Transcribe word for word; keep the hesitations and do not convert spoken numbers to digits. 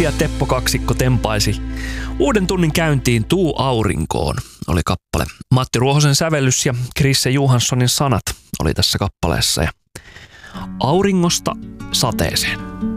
Matti ja Teppo kaksikko tempaisi uuden tunnin käyntiin Tuu aurinkoon oli kappale. Matti Ruohosen sävellys ja Chrisse Johanssonin sanat oli tässä kappaleessa. Ja auringosta sateeseen.